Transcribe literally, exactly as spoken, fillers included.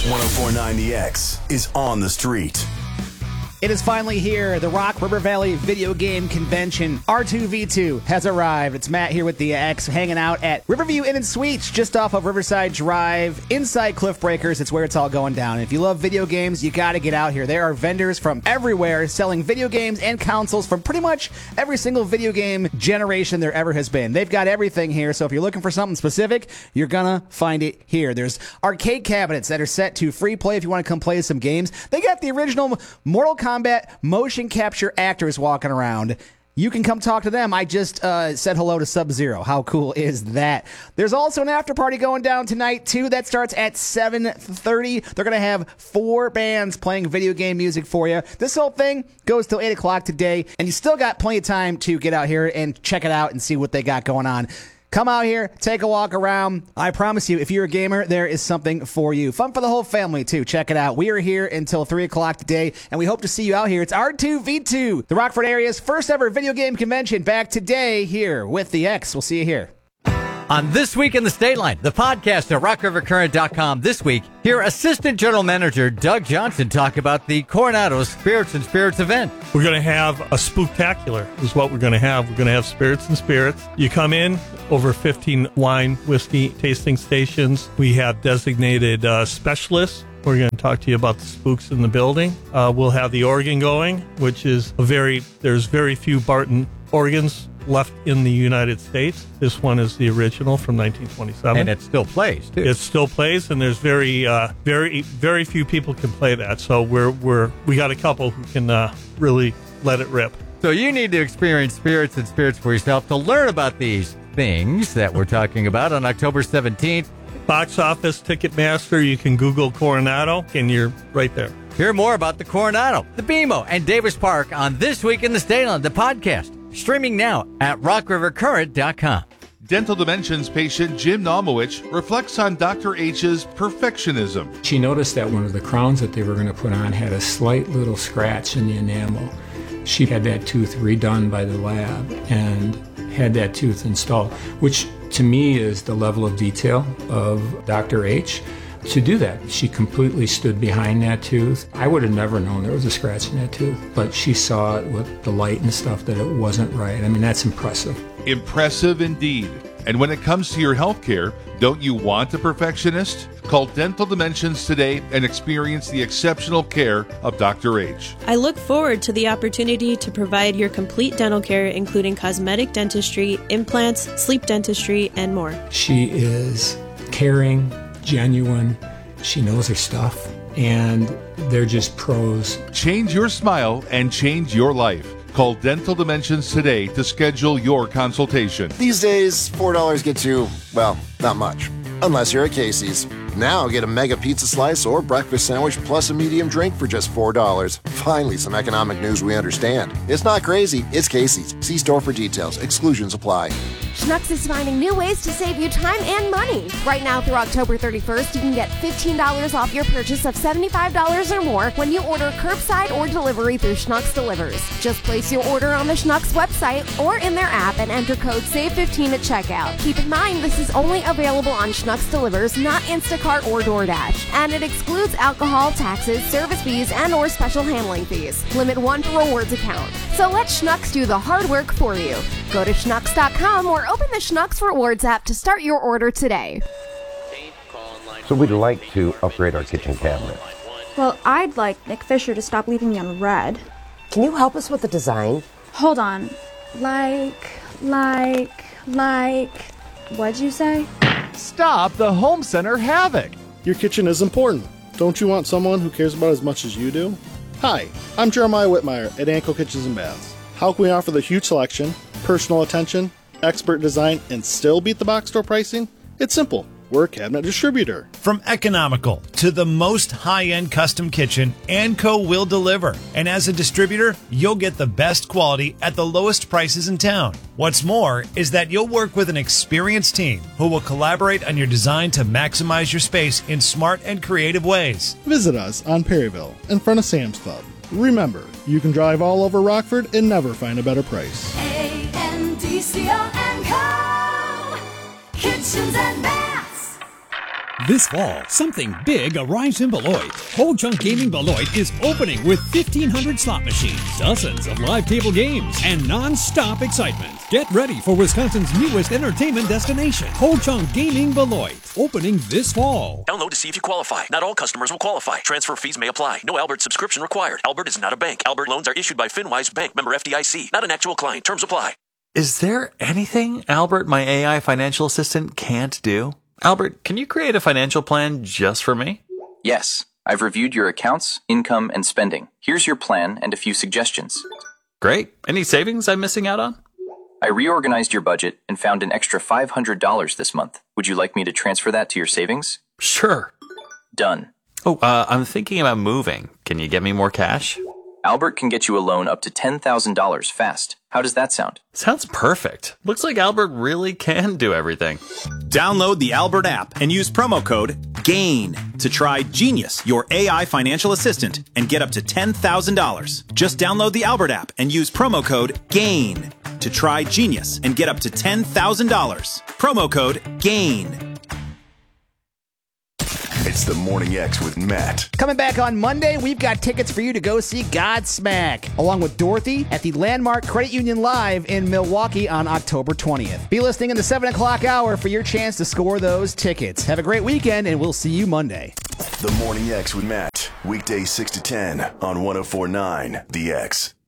one oh four point nine The X is on the street. It is finally here. The Rock River Valley Video Game Convention R two V two has arrived. It's Matt here with the X, hanging out at Riverview Inn and Suites, just off of Riverside Drive, inside Cliff Breakers. It's where it's all going down. If you love video games, you got to get out here. There are vendors from everywhere selling video games and consoles from pretty much every single video game generation there ever has been. They've got everything here, so if you're looking for something specific, you're gonna find it here. There's arcade cabinets that are set to free play if you want to come play some games. They got the original Mortal Kombat motion capture actors walking around. You can come talk to them. I just uh, said hello to Sub-Zero. How cool is that? There's also an after party going down tonight, too. That starts at seven thirty. They're going to have four bands playing video game music for you. This whole thing goes till eight o'clock today, and you still got plenty of time to get out here and check it out and see what they got going on. Come out here, take a walk around. I promise you, if you're a gamer, there is something for you. Fun for the whole family, too. Check it out. We are here until three o'clock today, and we hope to see you out here. It's R two V two, the Rockford area's first ever video game convention, back today here with the X. We'll see you here. On This Week in the State Line, the podcast at rock river current dot com this week, hear Assistant General Manager Doug Johnson talk about the Coronado's Spirits and Spirits event. We're going to have a spooktacular is what we're going to have. We're going to have Spirits and Spirits. You come in, over fifteen wine, whiskey tasting stations. We have designated uh, specialists. We're going to talk to you about the spooks in the building. Uh, we'll have the organ going, which is a very, there's very few Barton organs left in the United States. This one is the original from nineteen twenty-seven. And it still plays, too. It still plays, and there's very, uh, very, very few people can play that. So we're, we're, we got a couple who can uh, really let it rip. So you need to experience Spirits and Spirits for yourself to learn about these things that we're talking about on October seventeenth. Box office, Ticketmaster, you can Google Coronado, and you're right there. Hear more about the Coronado, the B M O, and Davis Park on This Week in the State Line, the podcast. Streaming now at rock river current dot com. Dental Dimensions patient Jim Naumowich reflects on Doctor H's perfectionism. She noticed that one of the crowns that they were going to put on had a slight little scratch in the enamel. She had that tooth redone by the lab and had that tooth installed, which to me is the level of detail of Doctor H. To do that, she completely stood behind that tooth. I would have never known there was a scratch in that tooth, but she saw it with the light and stuff that it wasn't right. I mean, that's impressive. Impressive indeed. And when it comes to your health care, don't you want a perfectionist? Call Dental Dimensions today and experience the exceptional care of Doctor H. I look forward to the opportunity to provide your complete dental care, including cosmetic dentistry, implants, sleep dentistry, and more. She is caring, genuine, she knows her stuff, and they're just pros. Change your smile and change your life. Call Dental Dimensions today to schedule your consultation. These days, four dollars gets you, well, not much. Unless you're at Casey's. Now get a mega pizza slice or breakfast sandwich plus a medium drink for just four dollars. Finally, some economic news we understand. It's not crazy, it's Casey's. See store for details. Exclusions apply. Schnucks is finding new ways to save you time and money. Right now through October thirty-first, you can get fifteen dollars off your purchase of seventy-five dollars or more when you order curbside or delivery through Schnucks Delivers. Just place your order on the Schnucks website or in their app and enter code save fifteen at checkout. Keep in mind this is only available on Schnucks Delivers, not Instacart or DoorDash. And it excludes alcohol, taxes, service fees, and or special handling fees. Limit one per rewards account. So let Schnucks do the hard work for you. Go to schnucks dot com or open the Schnucks Rewards app to start your order today. So we'd like to upgrade our kitchen cabinet. Well, I'd like Nick Fisher to stop leaving me on red. Can you help us with the design? Hold on. Like, like, like, what'd you say? Stop the home center havoc. Your kitchen is important. Don't you want someone who cares about it as much as you do? Hi, I'm Jeremiah Whitmire at Anco Kitchens and Baths. How can we offer the huge selection, personal attention, expert design, and still beat the box store pricing? It's simple. We're a cabinet distributor. From economical to the most high-end custom kitchen, Anco will deliver. And as a distributor, you'll get the best quality at the lowest prices in town. What's more is that you'll work with an experienced team who will collaborate on your design to maximize your space in smart and creative ways. Visit us on Perryville in front of Sam's Club. Remember, you can drive all over Rockford and never find a better price. A N D C O and Co. Kitchens and Baths. This fall, something big arrives in Beloit. Ho Chunk Gaming Beloit is opening with fifteen hundred slot machines, dozens of live table games, and non-stop excitement. Get ready for Wisconsin's newest entertainment destination, Ho Chunk Gaming Beloit, opening this fall. Download to see if you qualify. Not all customers will qualify. Transfer fees may apply. No Albert subscription required. Albert is not a bank. Albert loans are issued by FinWise Bank, member F D I C. Not an actual client. Terms apply. Is there anything Albert, my A I financial assistant, can't do? Albert, can you create a financial plan just for me? Yes. I've reviewed your accounts, income, and spending. Here's your plan and a few suggestions. Great. Any savings I'm missing out on? I reorganized your budget and found an extra five hundred dollars this month. Would you like me to transfer that to your savings? Sure. Done. Oh, uh, I'm thinking about moving. Can you get me more cash? Albert can get you a loan up to ten thousand dollars fast. How does that sound? Sounds perfect. Looks like Albert really can do everything. Download the Albert app and use promo code GAIN to try Genius, your A I financial assistant, and get up to ten thousand dollars. Just download the Albert app and use promo code GAIN to try Genius and get up to ten thousand dollars. Promo code GAIN. It's the Morning X with Matt. Coming back on Monday, we've got tickets for you to go see Godsmack, along with Dorothy at the Landmark Credit Union Live in Milwaukee on October twentieth. Be listening in the seven o'clock hour for your chance to score those tickets. Have a great weekend, and we'll see you Monday. The Morning X with Matt. Weekdays six to ten on one oh four point nine The X.